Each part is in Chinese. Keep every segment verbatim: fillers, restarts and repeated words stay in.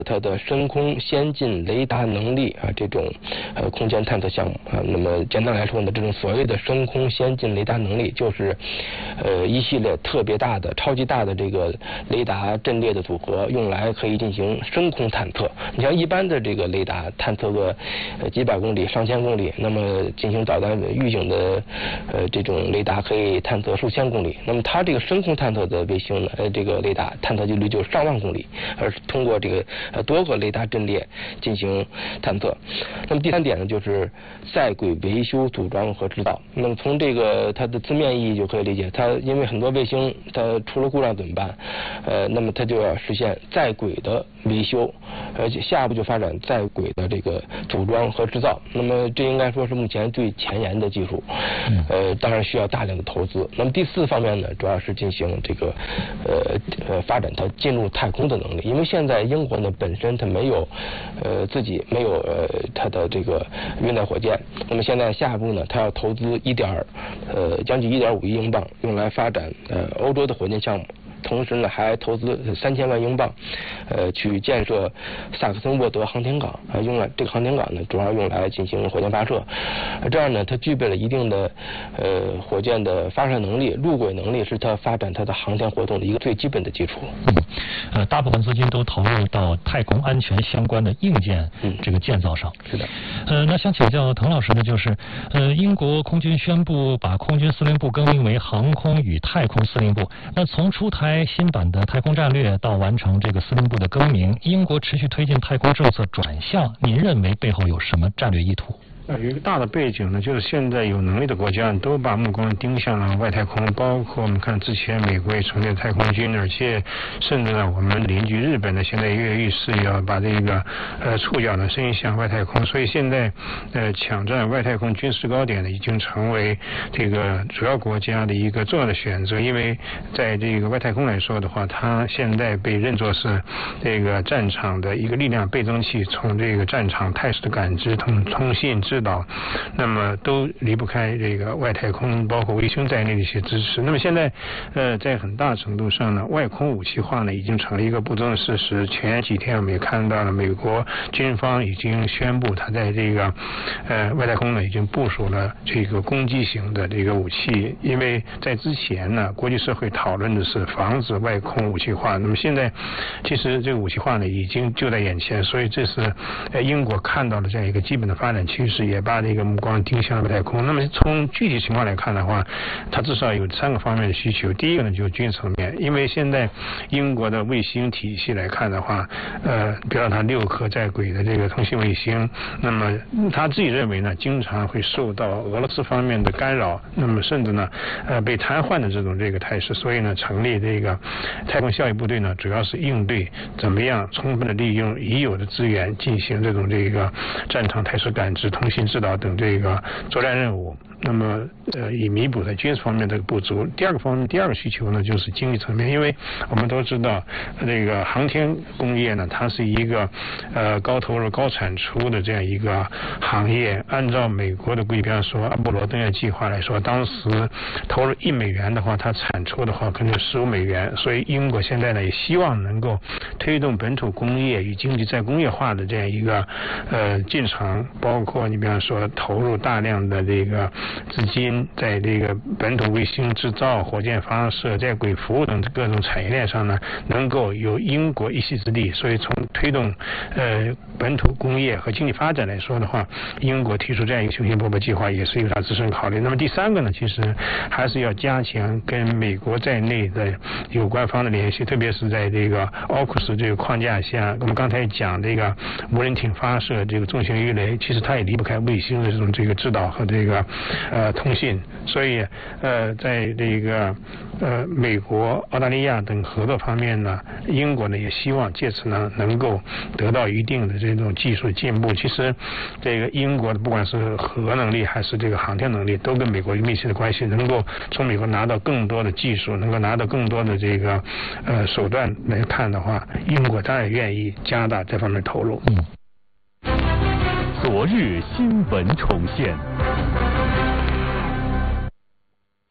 它的深空先进雷达能力啊，这种呃空间探测项目啊。那么简单来说呢，这种所谓的深空先进雷达能力，就是呃一系列特别大的、超级大的这个雷达阵列的组合，用来可以进行深空探测。你像一般的这个雷达探测个呃几百公里、上千公里，那么进行导弹预警的呃这种雷达可以探测数千公里。那么它这个深空探测的卫星呢，呃这个雷达探测距离就上万公里，而是通过这个呃多个雷达阵列进行探测。那么第三点呢，就是在轨维修、组装和制造。那么从这个它的字面意义就可以理解，它因为很多卫星它出了故障怎么办？呃，那么它就要实现在轨的维修，而且下一步就发展在轨的这个组装和制造。那么这应该说是目前最前沿的技术，呃，当然需要大量的投资。那么第四方面呢，主要是进行这个呃呃发展它进入太空的能力，因为现在英国呢本身它没有呃自己没有呃它的这个运载火箭，那么现在下一步呢，它要投资一点呃将近一点五亿英镑，用来发展呃欧洲的火箭项目。同时呢，还投资三千万英镑，呃，去建设萨克森沃德航天港，啊，用来这个航天港呢，主要用来进行火箭发射，这样呢，它具备了一定的呃火箭的发射能力、入轨能力，是它发展它的航天活动的一个最基本的基础。 嗯，呃，大部分资金都投入到太空安全相关的硬件这个建造上。 嗯、是的。 呃，那想请教滕老师呢，就是呃，英国空军宣布把空军司令部更名为航空与太空司令部。那从出台新版的太空战略到完成这个司令部的更名，英国持续推进太空政策转向，您认为背后有什么战略意图？ 有一个大的背景呢，就是现在有能力的国家都把目光盯向了外太空，包括我们看之前美国也成立太空军，而且甚至呢，我们邻居日本呢，现在跃跃欲试要把这个呃触角呢伸向外太空，所以现在呃抢占外太空军事高点呢，已经成为这个主要国家的一个重要的选择，因为在这个外太空来说的话，它现在被认作是这个战场的一个力量倍增器，从这个战场态势的感知、通通信、指导，那么都离不开这个外太空，包括卫星在内的一些支持。那么现在，呃，在很大程度上呢，外空武器化呢已经成了一个不争的事实。前几天我们也看到了，美国军方已经宣布，它在这个呃外太空呢已经部署了这个攻击型的这个武器。因为在之前呢，国际社会讨论的是防止外空武器化，那么现在其实这个武器化呢已经就在眼前，所以这是呃英国看到了这样一个基本的发展趋势。也把这个目光盯向了外太空。那么从具体情况来看的话，它至少有三个方面的需求。第一个呢，就是军事层面，因为现在英国的卫星体系来看的话，呃，比如它六颗在轨的这个通信卫星，那么他自己认为呢，经常会受到俄罗斯方面的干扰，那么甚至呢，呃，被瘫痪的这种这个态势。所以呢，成立这个太空效益部队呢，主要是应对怎么样充分的利用已有的资源，进行这种这个战场态势感知、通信指导等这个作战任务。那么呃，以弥补在军事方面的不足。第二个方面，第二个需求呢，就是经济层面，因为我们都知道，这个航天工业呢，它是一个呃高投入、高产出的这样一个行业。按照美国的规划，比方说阿波罗登月计划来说，当时投入一美元的话，它产出的话可能有十五美元。所以英国现在呢，也希望能够推动本土工业与经济再工业化的这样一个呃进程，包括你比方说投入大量的这个资金在这个本土卫星制造、火箭发射、在轨服务等各种产业链上呢，能够有英国一席之地。所以从推动呃本土工业和经济发展来说的话，英国提出这样一个雄心勃勃计划，也是有它自身考虑。那么第三个呢，其实还是要加强跟美国在内的有关方的联系，特别是在这个奥库斯这个框架下，我们刚才讲这个无人艇发射这个重型鱼雷，其实它也离不开卫星的这种这个指导和这个呃通信。所以呃在这个呃美国、澳大利亚等合作方面呢，英国呢也希望借此呢能够得到一定的这种技术进步。其实这个英国的不管是核能力还是这个航天能力，都跟美国有密切的关系，能够从美国拿到更多的技术，能够拿到更多的这个呃手段来看的话，英国当然愿意加大这方面投入。 嗯。 昨日新闻重现。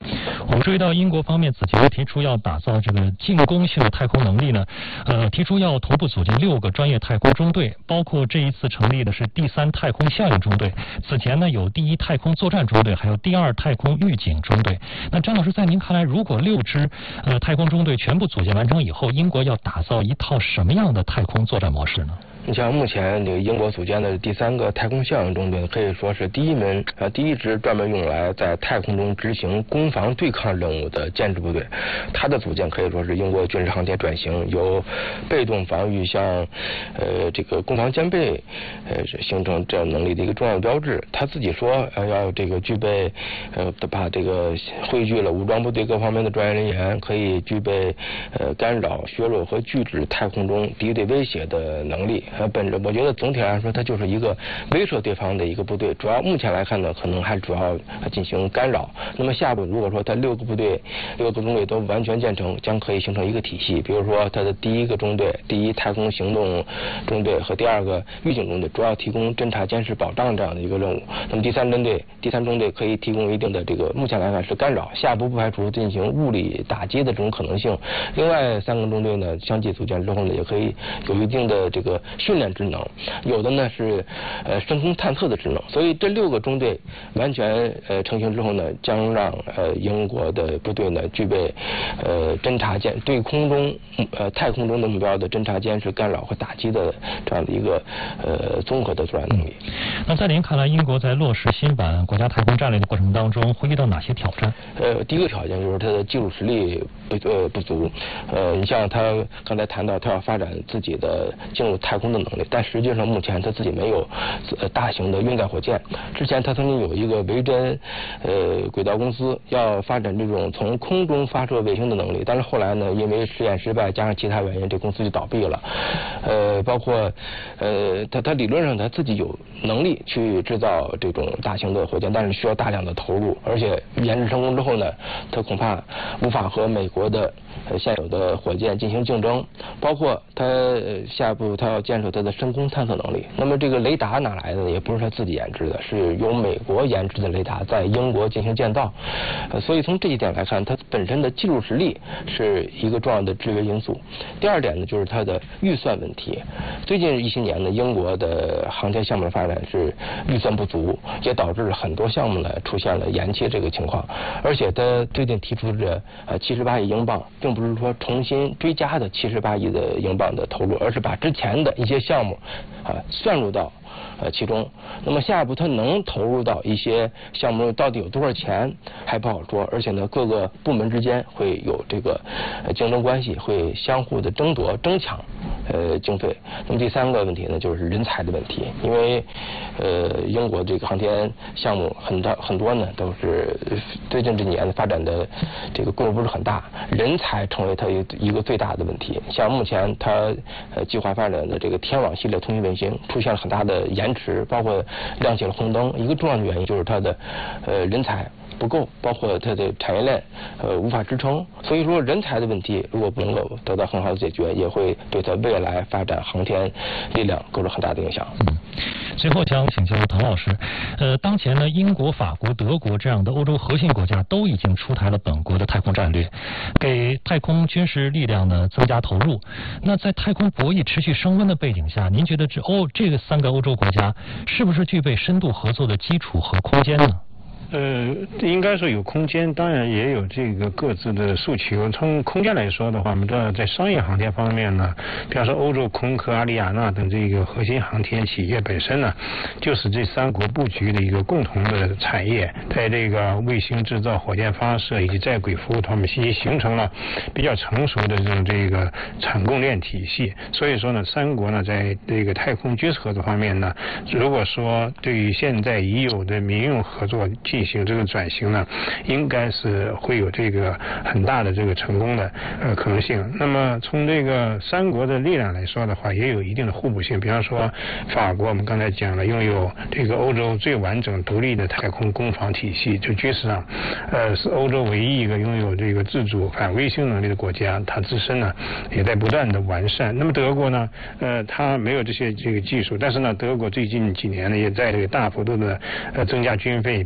我们注意到英国方面此前提出要打造这个进攻性的太空能力呢，呃，提出要同步组建六个专业太空中队，包括这一次成立的是第三太空效应中队。此前呢有第一太空作战中队，还有第二太空预警中队。那张老师，在您看来，如果六支呃太空中队全部组建完成以后，英国要打造一套什么样的太空作战模式呢？ 你像目前这个英国组建的第三个太空效应中队，可以说是第一门呃第一支专门用来在太空中执行攻防对抗任务的建制部队。它的组建可以说是英国军事航天转型由被动防御向呃这个攻防兼备呃形成这样能力的一个重要标志。他自己说呃要这个具备呃把这个汇聚了武装部队各方面的专业人员，可以具备呃干扰、削弱和拒止太空中敌对威胁的能力。呃，本着我觉得总体来说，它就是一个威慑对方的一个部队。主要目前来看呢，可能还主要进行干扰。那么下一步，如果说它六个部队、六个中队都完全建成，将可以形成一个体系。比如说，它的第一个中队、第一太空行动中队和第二个预警中队，主要提供侦察、监视、保障这样的一个任务。那么第三中队、第三中队可以提供一定的这个，目前来看是干扰。下一步不排除进行物理打击的这种可能性。另外三个中队呢，相继组建之后呢，也可以有一定的这个训练职能，有的呢是呃深空探测的职能，所以这六个中队完全呃成型之后呢，将让呃英国的部队呢具备呃侦察监对空中呃太空中的目标的侦察监视、干扰和打击的这样的一个呃综合的作战能力。 那在您看来，英国在落实新版国家太空战略的过程当中，会遇到哪些挑战？ 呃，第一个挑战就是它的技术实力不呃不足。呃，你像他刚才谈到，他要发展自己的进入太空的能力，但实际上目前他自己没有呃大型的运载火箭。之前他曾经有一个维珍呃轨道公司要发展这种从空中发射卫星的能力，但是后来呢，因为试验失败加上其他原因，这公司就倒闭了。呃，包括呃他他理论上他自己有能力去制造这种大型的火箭，但是需要大量的投入，而且研制成功之后呢，他恐怕无法和美国的呃现有的火箭进行竞争。包括他呃下一步他要建设他的深空探测能力。那么这个雷达哪来的？也不是他自己研制的，是由美国研制的雷达在英国进行建造。呃，所以从这一点来看，它本身的技术实力是一个重要的制约因素。第二点呢，就是它的预算问题。最近一些年呢，英国的航天项目的发展是预算不足，也导致很多项目呢出现了延期这个情况。而且他最近提出这呃七十八亿英镑，并不是说重新追加的七十八亿的英镑的投入，而是把之前的一些项目啊算入到呃其中。那么下一步它能投入到一些项目到底有多少钱还不好说，而且呢各个部门之间会有这个呃竞争关系，会相互的争夺争抢呃经费。那么第三个问题呢就是人才的问题，因为呃英国这个航天项目很大很多呢都是最近这几年发展的这个规模不是很大，人才成为它一个最大的问题。像目前它呃计划发展的这个天网系列通讯卫星出现了很大的延迟，包括亮起了红灯，一个重要的原因就是它的呃人才不够，包括它的产业链呃无法支撑。所以说人才的问题如果不能够得到很好的解决，也会对它未来发展航天力量构成很大的影响。 嗯，最后想请教唐老师，呃，当前呢，英国、法国、德国这样的欧洲核心国家都已经出台了本国的太空战略，给太空军事力量呢增加投入。那在太空博弈持续升温的背景下，您觉得这欧这个三个欧洲国家是不是具备深度合作的基础和空间呢？ 呃，应该说有空间，当然也有这个各自的诉求。从空间来说的话，我们知道在商业航天方面呢，比方说欧洲空客、阿里亚纳等这个核心航天企业本身呢，就是这三国布局的一个共同的产业，在这个卫星制造、火箭发射以及在轨服务方面，已经形成了比较成熟的这种这个产供链体系。所以说呢，三国呢在这个太空军事合作方面呢，如果说对于现在已有的民用合作进行这个转型呢，应该是会有这个很大的这个成功的呃可能性。那么从这个三国的力量来说的话，也有一定的互补性。比方说法国，我们刚才讲了，拥有这个欧洲最完整独立的太空攻防体系，就军事上，呃，是欧洲唯一一个拥有这个自主反卫星能力的国家。它自身呢也在不断的完善。那么德国呢，呃，它没有这些这个技术，但是呢，德国最近几年呢也在这个大幅度的呃增加军费，比方说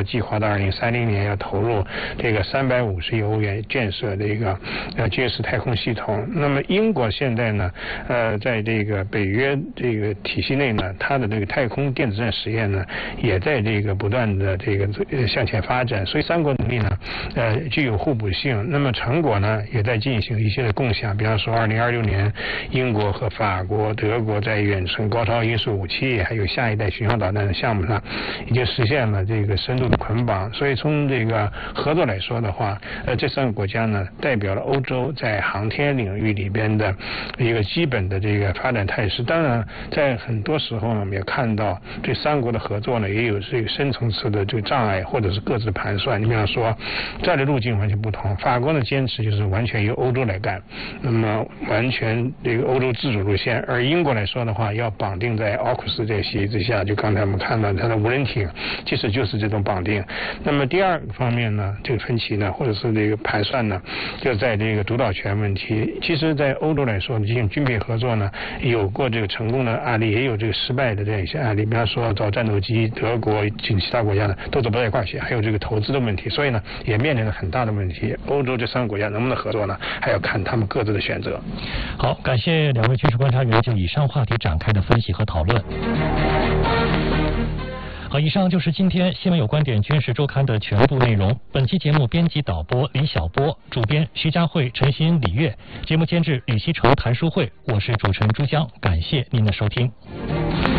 国计划到二零三零年要投入这个三百五十亿欧元建设这个呃军事太空系统。那么英国现在呢，呃，在这个北约这个体系内呢，它的这个太空电子战实验呢，也在这个不断的这个向前发展。所以三国能力呢，呃，具有互补性。那么成果呢，也在进行一些的共享。比方说，二零二六年，英国和法国、德国在远程高超音速武器还有下一代巡航导弹的项目上，已经实现了这个深度的捆绑。所以从这个合作来说的话，呃，这三个国家呢，代表了欧洲在航天领域里边的一个基本的这个发展态势。当然，在很多时候呢，我们也看到这三国的合作呢，也有这个深层次的这个障碍或者是各自的盘算。你比方说，战略路径完全不同，法国的坚持就是完全由欧洲来干，那么完全这个欧洲自主路线。而英国来说的话，要绑定在奥库斯这个协议之下，就刚才我们看到它的无人艇，其实就是这种绑定。那么第二个方面呢，这个分歧呢，或者是这个盘算呢，就在这个主导权问题。其实，在欧洲来说，进行军备合作呢，有过这个成功的案例，也有这个失败的这样一些案例。比方说，造战斗机，德国及其他国家呢，都走不在一块去，还有这个投资的问题，所以呢，也面临了很大的问题。欧洲这三个国家能不能合作呢？还要看他们各自的选择。 好，感谢两位军事观察员就以上话题展开的分析和讨论。好，以上就是今天新闻有观点军事周刊的全部内容。本期节目编辑导播李晓波，主编徐佳慧、陈鑫、李月，节目监制吕希成、谭淑慧，我是主持人朱江，感谢您的收听。